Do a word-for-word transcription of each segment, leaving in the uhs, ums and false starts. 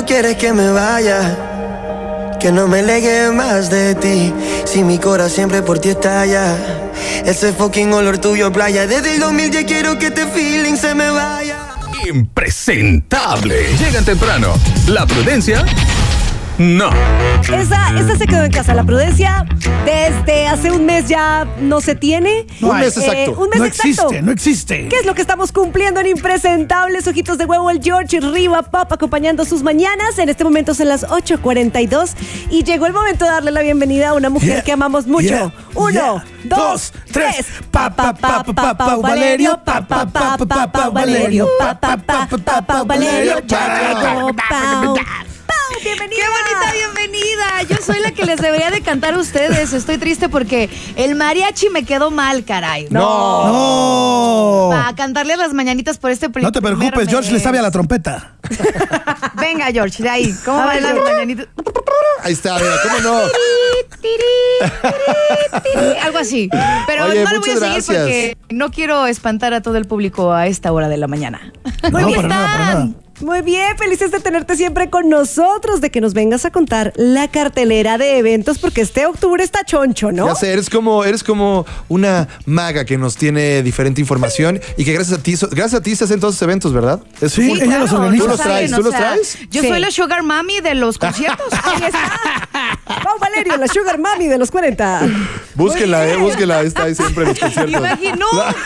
quieres que me vaya, que no me legue más de ti. Si mi corazón siempre por ti estalla, ese fucking olor tuyo a playa. Desde el dos mil ya quiero que este feeling se me vaya. Impresentable. Llegan temprano. La prudencia... no. Esa, esa se quedó en casa. La prudencia desde hace un mes ya no se tiene. No un mes exacto. Eh, un mes no exacto. existe, no existe. ¿Qué es lo que estamos cumpliendo en Impresentables? Ojitos de huevo, el George y Riva Pop acompañando sus mañanas. En este momento son las ocho cuarenta y dos y llegó el momento de darle la bienvenida a una mujer yeah, que amamos mucho. Yeah, Uno, yeah, dos, tres. Pa pa pa pa pa pa Valerio, pa pa pa pa pa Valerio, pa pa pa pa pa Valerio. Bienvenida. ¡Qué bonita bienvenida! Yo soy la que les debería de cantar a ustedes. Estoy triste porque el mariachi me quedó mal, caray. No. No. Para cantarle las mañanitas por este primer No te preocupes, George le sabe a la trompeta. Venga, George, de ahí. ¿Cómo van las mañanitas? Ahí está, mira, ¿cómo no? Algo así. Pero Oye, no lo voy a muchas seguir gracias. porque no quiero espantar a todo el público a esta hora de la mañana. Muy No, bien, para nada, para nada. Muy bien, felices de tenerte siempre con nosotros, de que nos vengas a contar la cartelera de eventos, porque este octubre está choncho, ¿no? Ya sé, eres como, eres como una maga que nos tiene diferente información y que gracias a ti, gracias a ti se hacen todos esos eventos, ¿verdad? Es Sí, full- ella los organiza. ¿Tú los traes? ¿Tú los traes? Yo Sí. soy la sugar mami de los conciertos. Ahí está. Vamos, Valerio, la Sugar Mami de los cuarenta. Búsquenla, eh, búsquenla, está ahí siempre en los conciertos. Imagino.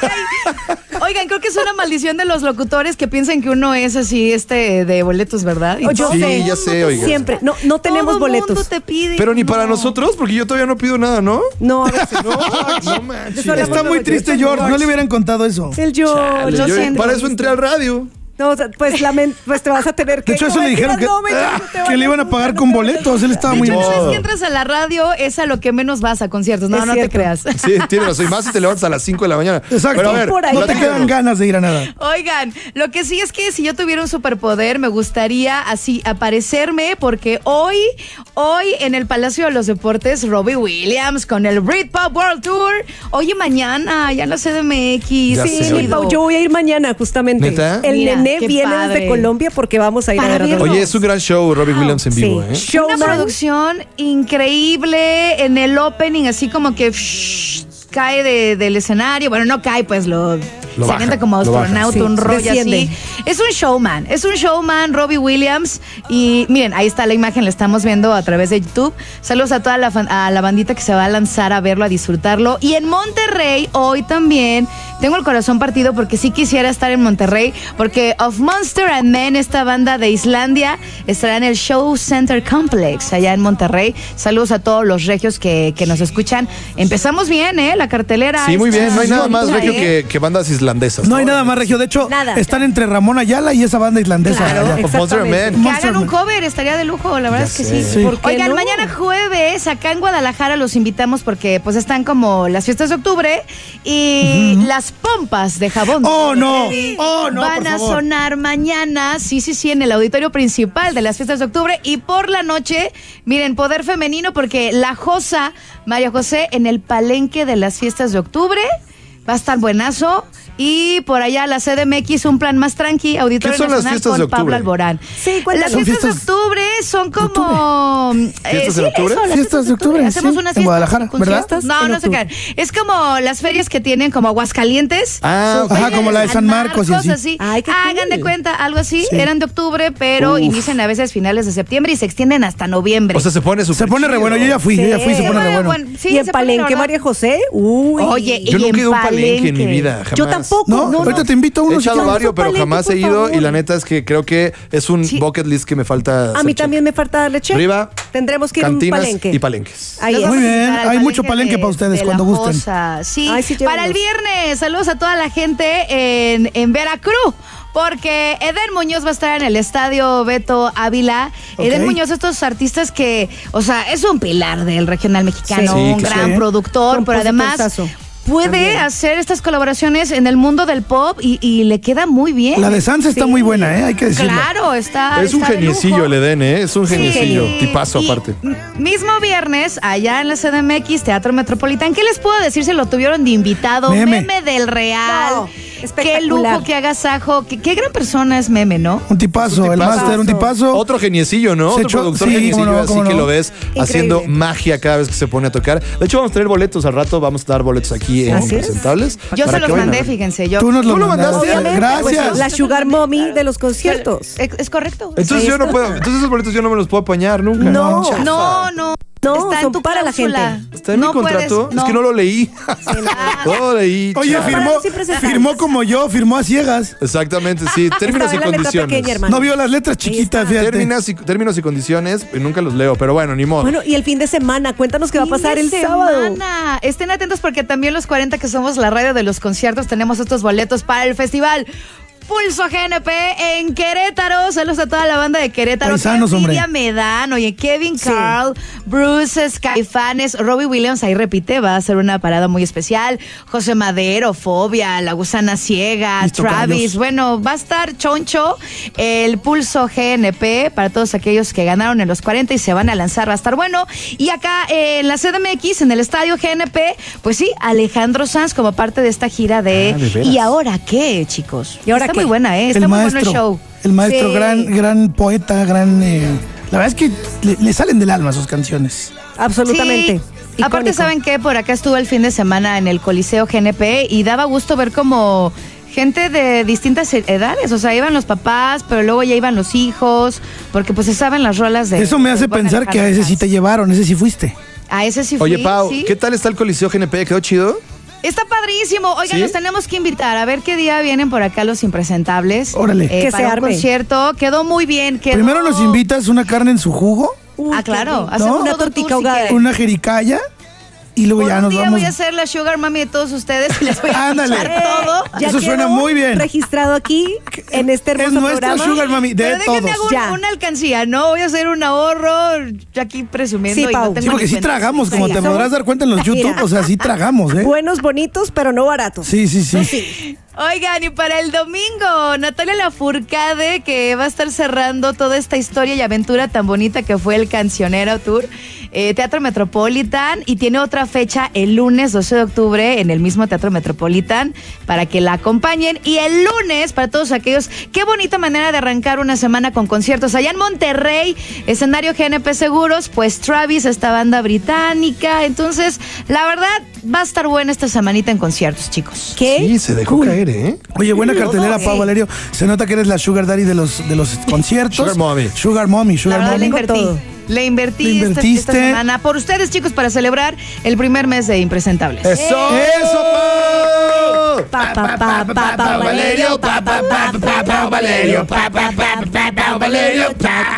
Oigan, creo que es una maldición de los locutores que piensan que uno es así, este, de boletos, ¿verdad? Y Oh, yo Sí, sé. ya sé, oiga. Siempre. No, no tenemos todo boletos. mundo te pide. Pero ni para No. nosotros, porque yo todavía no pido nada, ¿no? No, a veces No, no manches. Eso Está muy triste, George. No le hubieran contado eso. el George. Dale, lo yo- siento. para eso entré al radio. No, o sea, pues, lamen- pues te vas a tener que... De hecho, eso como le dijeron decías, que, no, me llames, te que van le iban a pagar con boletos. Él estaba De muy hecho, una vez modo. que entras a la radio es a lo que menos vas a conciertos. No, Es no te cierto. creas. Sí, tienes razón. Y más si te levantas a las cinco de la mañana. Exacto. Pero a ver, Por ahí. No te platícanos. quedan ganas de ir a nada. Oigan, lo que sí es que si yo tuviera un superpoder, me gustaría así aparecerme, porque hoy, hoy en el Palacio de los Deportes, Robbie Williams con el Britpop World Tour. Hoy y mañana, ya en la C D M X. Ya Sí, sé, mi oye. Pau, yo voy a ir mañana justamente. ¿Neta? El Mira, nené qué viene padre. desde Colombia porque vamos a ir Para a ver a verlo. Robbie. Oye, es un gran show, Robbie Williams en vivo, Sí. ¿eh? Showman. Una producción increíble en el opening, así como que shh, cae de- del escenario. Bueno, no cae, pues lo, Lo se baja, avienta como lo baja. astronauta, Sí, un rollo desciende. así. Es un showman, es un showman, Robbie Williams. Y miren, ahí está la imagen, la estamos viendo a través de YouTube. Saludos a toda la, fan- a la bandita que se va a lanzar a verlo, a disfrutarlo. Y en Monterrey, hoy también, tengo el corazón partido porque sí quisiera estar en Monterrey, porque Of Monster and Men, esta banda de Islandia, estará en el Show Center Complex allá en Monterrey. Saludos a todos los regios que, que nos escuchan. Empezamos bien, ¿eh? La cartelera. Sí, muy está bien. No hay nada más bonita, regio ¿eh? que, que bandas islandesas. No hay nada más regio. De hecho, Nada. están entre Ramón Ayala y esa banda islandesa. Claro, allá. Of Monster and Men. Que Monster hagan un Man. cover, estaría de lujo, la verdad Ya es que sé. sí. Sí. ¿Por qué Oigan, no? mañana jueves, acá en Guadalajara los invitamos porque pues están como las fiestas de octubre y las pompas de jabón. Oh, no. Sí, Oh, no, van por a favor. sonar mañana, sí, sí, sí, en el auditorio principal de las fiestas de octubre y por la noche, miren, poder femenino porque la Josa, María José, en el palenque de las fiestas de octubre, va a estar buenazo. Y por allá la C D M X, un plan más tranqui, Auditorio ¿Qué son las Nacional fiestas con de octubre? Pablo Alborán. Sí, cuéntanos. Las Son fiestas, fiestas de octubre son como... eh, ¿Fiestas en octubre? las Fiestas de octubre, Hacemos sí, unas en fiestas Guadalajara, con ¿verdad? fiestas. No, En no se octubre. crean. Es como las ferias que tienen como Aguascalientes. Ah, Ajá, como la de San Marcos y así. Ay, qué Hagan cool. de cuenta, algo así. Sí. Eran de octubre, pero Uf. inician a veces finales de septiembre y se extienden hasta noviembre. o sea, se pone súper Se pone re chido. bueno. Yo ya fui, yo ya fui. Se Sí. pone re Bueno, bueno. bueno, sí, y en se pone Palenque, re bueno. María José. Uy. Oye, Yo y nunca he ido a un en palenque en mi Palenque. vida, jamás. Yo tampoco. No, no, ahorita no. te invito a He uno. echado Vamos a varios, pero Palenque, jamás por he ido favor. y la neta es que creo que es un Sí. bucket list que me falta. A hacer mí check. también me falta darle check. Arriba, Tendremos que ir a un cantinas palenque. y palenques. Ahí Los es. vamos Muy a bien, invitar al hay mucho palenque palenque de- para ustedes de cuando La gusten. Josa. Sí, Ay, sí, para el llévanos. viernes, saludos a toda la gente en, en Veracruz. Porque Eden Muñoz va a estar en el estadio Beto Ávila. Ok. Eden Muñoz, estos artistas que, o sea, es un pilar del regional mexicano, Sí. Sí, un claro. gran Sí. productor, pero además Compositorzazo. puede También. hacer estas colaboraciones en el mundo del pop y, y le queda muy bien. La de Sansa está Sí. muy buena, ¿eh? Hay que decirlo. Claro, está. Es un está de geniecillo lujo. el Eden, ¿eh? Es un Sí. geniecillo. Tipazo Y aparte. m- Mismo viernes, allá en la C D M X, Teatro Metropolitán. ¿Qué les puedo decir? Se lo tuvieron de invitado. Meme. Meme del Real. No. Qué Espectacular. lujo, qué agasajo, qué, qué gran persona es Meme, ¿no? Un tipazo, Un el tipazo. máster, un tipazo. Otro geniecillo, ¿no? Se Otro echó- productor sí, geniecillo, cómo no, así cómo que no. lo ves Increíble. haciendo magia cada vez que se pone a tocar. De hecho, vamos a tener boletos al rato, vamos a dar boletos aquí en ¿Así es? Presentables. Yo para se los que vayan a mandé, ver. fíjense. Yo, Tú nos lo ¿Tú lo mandaste. mandaste? Obviamente, pues, Gracias. la sugar mommy de los conciertos. Es, es correcto. Entonces Ahí yo no está. puedo, entonces esos boletos yo no me los puedo apañar nunca. No. Chafa. No, no. No, Está en son tu para la cláusula. gente. ¿Está en No mi contrato? puedes, Es que no lo leí. no lo leí. Oye, chafa. firmó, Para los impresentables. firmó como yo, firmó a ciegas. Exactamente, sí. Términos Estaba y en la letra condiciones. pequeña, hermano. No vio las letras chiquitas, fíjate. Términos y, términos y condiciones, y nunca los leo, pero bueno, ni modo. Bueno, y el fin de semana, cuéntanos qué va a Fin pasar de el sábado. semana. Estén atentos porque también los cuarenta que somos la radio de los conciertos tenemos estos boletos para el festival Pulso G N P en Querétaro. Saludos a toda la banda de Querétaro. Paisanos, Qué envidia hombre. me dan. Oye, Kevin Sí. Carl, Bruce, Caifanes, Robbie Williams, ahí repite, va a ser una parada muy especial. José Madero, Fobia, La Gusana Ciega, Mis Travis. tocayos. Bueno, va a estar choncho el Pulso G N P para todos aquellos que ganaron en los cuarenta y se van a lanzar. Va a estar bueno. Y acá eh, en la C D M X, en el estadio G N P, pues sí, Alejandro Sanz como parte de esta gira de... Ah, ¿de veras? ¿Y ahora qué, chicos? ¿Y ahora Está qué? muy buena, ¿eh? Está El muy maestro. bueno el show. El maestro, Sí. gran, gran poeta, gran. eh, la verdad es que le, le salen del alma sus canciones. Absolutamente. Sí. Aparte, Icónico. ¿saben qué? Por acá estuvo el fin de semana en el Coliseo G N P y daba gusto ver como gente de distintas edades. O sea, iban los papás, pero luego ya iban los hijos, porque pues se saben las rolas de... Eso me del hace buen pensar que a Alejandro ese sí te Sanz. llevaron, ese sí fuiste. A ese sí Oye, fui, Pau, sí. ¿qué tal está el Coliseo G N P? ¿Quedó chido? Está padrísimo. Oigan, ¿Sí? los tenemos que invitar. A ver qué día vienen por acá los impresentables. Órale. Eh, Que para se un arme. concierto. Quedó muy bien. Quedó... Primero nos invitas una carne en su jugo, Uy, Ah, qué claro. rico. Hacemos Una todo un tortica tour si ahogada. quieren. una jericaya y luego Por ya un nos día vamos. voy a ser la sugar mami de todos ustedes y les voy a Ándale. echar todo. Ya Eso suena quedó muy bien. registrado aquí en este Es hermoso nuestra programa. sugar mami de Pero déjenme todos. hago un- Ya. una alcancía, ¿no? Voy a hacer un ahorro yo aquí presumiendo Sí, y Pau. no tengo Sí, porque ni sí cuenta. tragamos, como Sí, te somos- podrás dar cuenta en los YouTube, Mira. o sea, sí tragamos, ¿eh? Buenos, bonitos, pero no baratos. Sí, sí, sí. Sí. Oigan, y para el domingo, Natalia Lafourcade, que va a estar cerrando toda esta historia y aventura tan bonita que fue el Cancionero Tour, eh, Teatro Metropolitan, y tiene otra fecha el lunes doce de octubre en el mismo Teatro Metropolitan para que la acompañen. Y el lunes, para todos aquellos, qué bonita manera de arrancar una semana con conciertos. Allá en Monterrey, escenario G N P Seguros, pues Travis, esta banda británica. Entonces, la verdad, va a estar buena esta semanita en conciertos, chicos. ¿Qué? Sí, se dejó Cool. caer, ¿eh? Oye, buena cartelera, Sí. Pau Valerio. Se nota que eres la sugar daddy de los, de los conciertos. Sugar mommy. Sugar mommy, La sugar verdad, le mommy. invertí. todo. Le invertí Le esta- invertiste. Esta, semana por ustedes, chicos, para celebrar el primer mes de Impresentables. ¡Eso! ¡Eso, Pau! Pa, pa, pa, pa, pa, Valerio, pa, pa, pa, pa, pa, Valerio, pa, pa, pa, pa, pa, Valerio,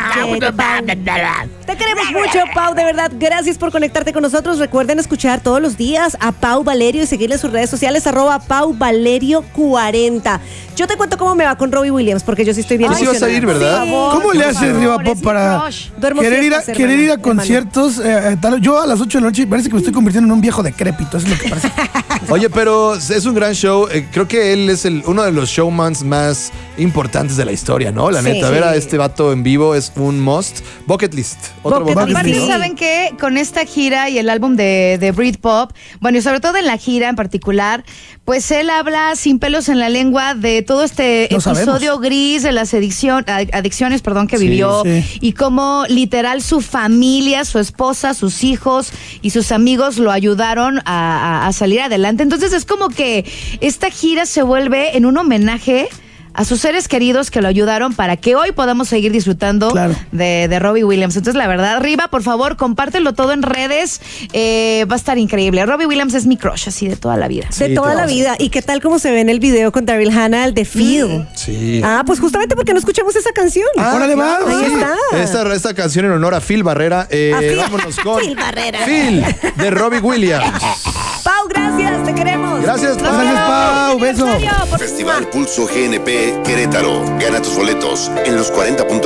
pa. Te queremos mucho, Pau, de verdad. Gracias por conectarte con nosotros. Recuerden escuchar todos los días a Pau Valerio y seguirle en sus redes sociales, arroba Pau Valerio cuarenta. Yo te cuento cómo me va con Robbie Williams, porque yo sí estoy bien Tú sí vas a ir, ¿verdad? Sí. ¿Cómo le por haces, favor, Riva es Pop, mi para crush. Duermo querer ir a, siestas, querer ir a hermano, conciertos? eh, eh, tal- yo a las ocho de la noche parece que me estoy convirtiendo en un viejo decrépito, eso es lo que parece. Oye, pero es un gran show. Eh, creo que él es el, uno de los showmans más importantes de la historia, ¿no? La Sí. neta, ver a este vato en vivo es un must. Bucket list. Otro Bucket bucket, list. Aparte, list, ¿no? ¿saben qué? Con esta gira y el álbum de, de Britpop, bueno, y sobre todo en la gira en particular, pues él habla sin pelos en la lengua de todo este Lo episodio sabemos. gris de las adicción, ad- adicciones perdón, que Sí, vivió sí. y cómo literal su familia, su esposa, sus hijos y sus amigos lo ayudaron a, a- a salir adelante. Entonces es como que esta gira se vuelve en un homenaje a sus seres queridos que lo ayudaron para que hoy podamos seguir disfrutando Claro. de, de Robbie Williams. Entonces, la verdad, Riva, por favor, compártelo todo en redes. Eh, va a estar increíble. Robbie Williams es mi crush, así de toda la vida. De Sí, toda te la vas a- vida. ¿Y qué tal cómo se ve en el video con Daryl Hannah, el de Feel? Sí. Ah, pues justamente porque no escuchamos esa canción. Ah, Órale, va, ahí sí. está. Esta, esta canción en honor a Phil Barrera. Eh, A Phil- vámonos con Phil Barrera. Phil, de Robbie Williams. Pau, gracias, te queremos. Gracias, Pau. Gracias, Pau. Beso. Aniversario, por- Festival Pulso G N P Querétaro. Gana tus boletos en los cuarenta punto